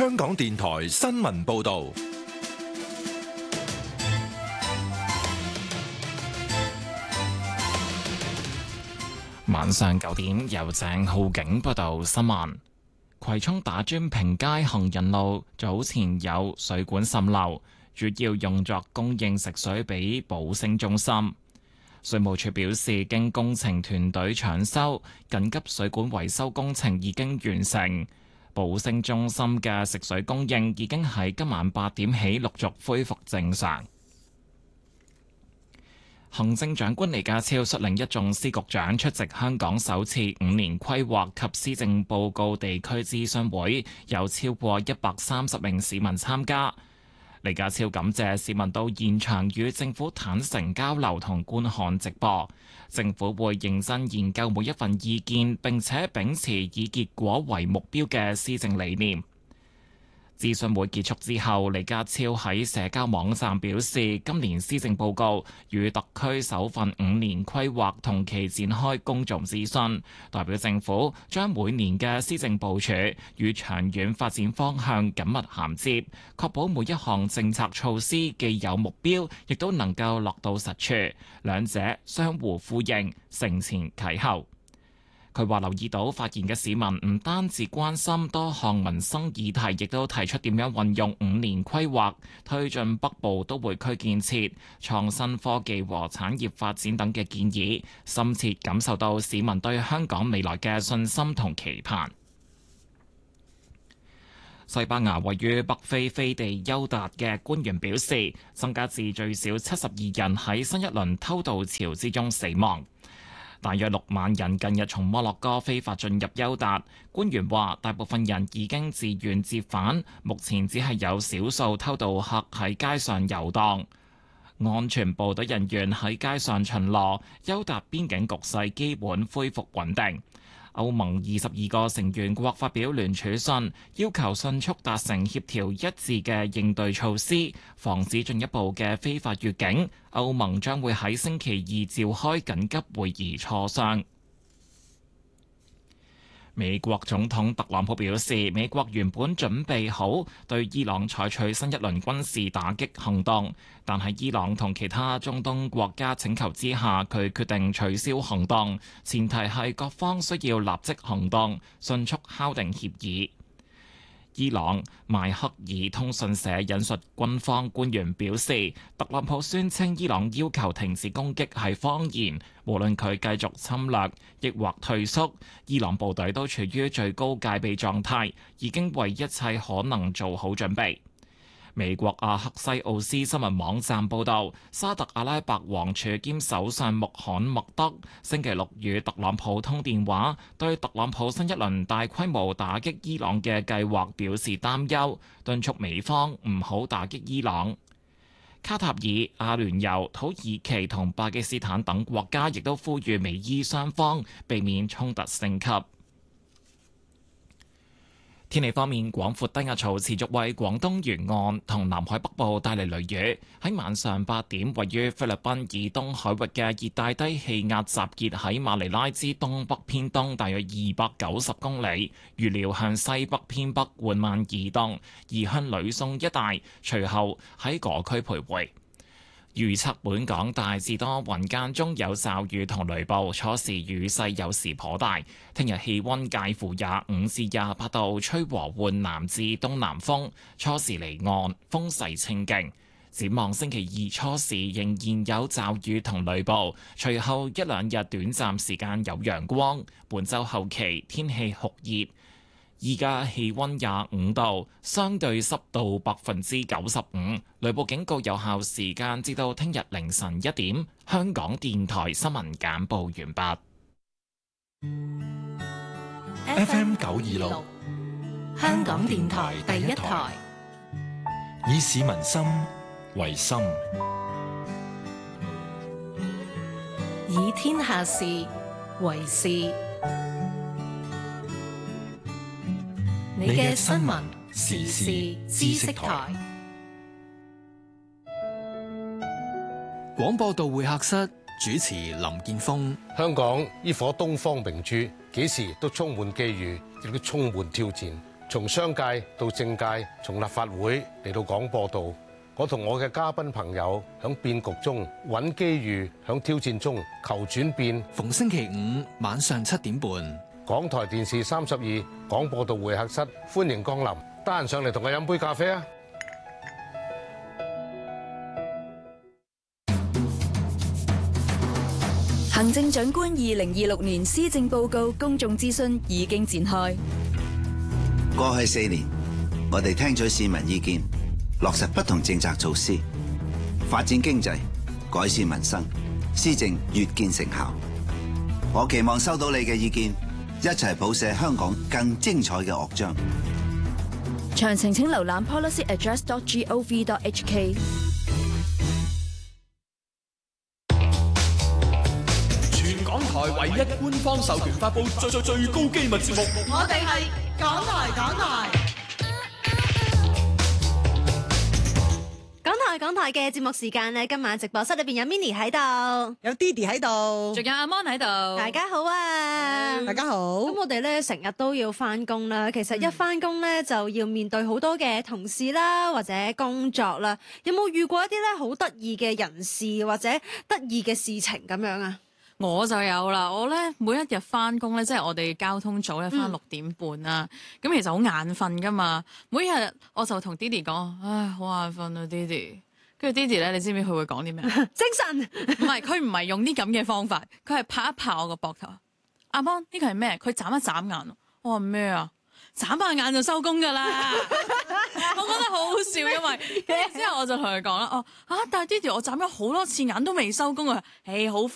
香港電台新聞報道。 晚上9點，由鄭浩景報道新聞。葵涌打磚坪街行人路早前有水管滲漏，主要用作供應食水俾寶星中心。水務署表示，經工程團隊搶修，緊急水管維修工程已經完成。寶星中心嘅食水供應已經喺今晚8點起陸續恢復正常。行政長官李家超率領一眾司局長出席香港首次5年規劃及施政報告地區諮詢會，有超過130名市民參加。李家超感謝市民到現場與政府坦誠交流同觀看直播，政府會認真研究每一份意見，並且秉持以結果為目標嘅施政理念。諮詢會結束之後，李家超喺社交網站表示，今年施政報告與特區首份5年規劃同期展開公眾諮詢，代表政府將每年嘅施政部署與長遠發展方向緊密銜接，確保每一項政策措施既有目標，亦都能夠落到實處，兩者相互呼應，承前啟後。佢話留意到發言嘅市民唔單止關心多項民生議題，亦都提出點樣運用5年規劃推進北部都會區建設、創新科技和產業發展等嘅建議，深切感受到市民對香港未來嘅信心同期盼。西班牙位於北非飛地休達嘅官員表示，增加至最少72人喺新一輪偷渡潮之中死亡。大約6萬人近日從摩洛哥非法進入休達，官員話大部分人已經自願折返，目前只係有少數偷渡客喺街上遊蕩。安全部隊人員喺街上巡邏，休達邊境局勢基本恢復穩定。歐盟22個成員國發表聯署信，要求迅速達成協調一致嘅應對措施，防止進一步嘅非法越境。歐盟將會喺星期2召開緊急會議磋商。美國總統特朗普表示，美國原本準備好對伊朗採取新一輪軍事打擊行動，但喺伊朗同其他中東國家請求之下，佢決定取消行動，前提係各方需要立即行動，迅速敲定協議。伊朗邁克爾通訊社引述軍方官員表示，特朗普宣稱伊朗要求停止攻擊係謊言，無論佢繼續侵略抑或退縮，伊朗部隊都處於最高戒備狀態，已經為一切可能做好準備。美國阿克西奧斯新聞網站報導，沙特阿拉伯王儲兼首相穆罕默德星期六與特朗普通電話，對特朗普新一輪大規模打擊伊朗嘅計劃表示擔憂，敦促美方唔好打擊伊朗。卡塔爾、阿聯酋、土耳其同巴基斯坦等國家亦都呼籲美伊雙方避免衝突升級。天氣方面，廣闊低壓槽持續為廣東沿岸同南海北部帶嚟雷雨。喺晚上8點，位於菲律賓以東海域嘅熱帶低氣壓集結喺馬尼拉之東北偏東大約290公里，預料向西北偏北緩慢移動，移向呂宋一帶，隨後喺嗰區徘徊。預測本港大致多雲，間中有驟雨同雷暴，初時雨勢有時頗大。聽日氣溫介乎25至28度，吹和緩南至東南風，初時離岸，風勢清勁。展望星期2初時仍然有驟雨同雷暴，隨後一兩日短暫時間有陽光。本週後期天氣酷熱。依家氣溫25度，相對濕度95%，雷暴警告有效時間至到聽日凌晨1點。香港電台新聞簡報完畢。FM 926， 香港電台第一台， 以市民心為心， 以天下事為事。你嘅新聞時事知識台。 廣播道會客室主持林健鋒。 香港呢顆東方明珠幾時都充滿機遇，亦都充滿挑戰。 從商界到政界，從立法會嚟到廣播道，我同我嘅嘉賓朋友響變局中揾機遇，響挑戰中求轉變。 逢星期五晚上7點半， 港台電視32廣播道會客室，歡迎光臨，得閒上嚟同我飲杯咖啡啊！ 行政長官2026年施政報告公眾諮詢已經展開。 過去4年，我哋聽取市民意見，落實不同政策措施，發展經濟，改善民生，施政越見成效。我期望收到你嘅意見，一齊譜寫香港更精彩嘅樂章。 詳情請瀏覽 policyaddress.gov.hk。 港台唯一官方授權發佈最高機密節目， 我哋係港台。港台嘅節目時間咧，今晚直播室裏邊有 Minnie 喺度， 有 Didi 喺度， 仲有阿 Mon 喺度。 大家好啊！ 大家好。 咁我哋咧成日都要翻工啦，其實一翻工咧就要面對好多嘅同事啦，或者工作啦。有冇遇過一啲咧好得意嘅人事或者得意嘅事情咁樣啊？ 我就有啦，我咧每一日翻工咧，即係我哋交通組咧翻6點半啦，咁其實好眼瞓噶嘛。每日我就同 Didi 講，唉，好眼瞓啊 Didi。跟住 Didi 咧，你知唔知佢會講啲咩？ 精神。 唔係，佢唔係用啲咁嘅方法，佢係拍一拍我個膊頭。阿 Mon 呢個係咩？佢眨一眨眼。我話咩啊？眨下眼就收工噶啦。我覺得好好笑，因為之後我就同佢講啦，但係 Didi 我眨咗好多次眼都未收工啊，好快。